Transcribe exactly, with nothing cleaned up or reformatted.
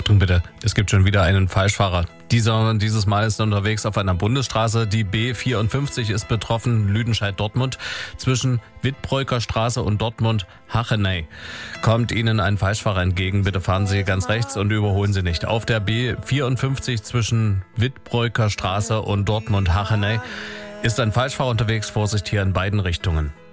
Achtung bitte, es gibt schon wieder einen Falschfahrer. Dieser, dieses Mal ist er unterwegs auf einer Bundesstraße. Die B vierundfünfzig ist betroffen, Lüdenscheid-Dortmund. Zwischen Wittbreuker Straße und Dortmund-Hachenay kommt Ihnen ein Falschfahrer entgegen. Bitte fahren Sie ganz rechts und überholen Sie nicht. Auf der B vierundfünfzig zwischen Wittbreuker Straße und Dortmund-Hachenay ist ein Falschfahrer unterwegs. Vorsicht hier in beiden Richtungen.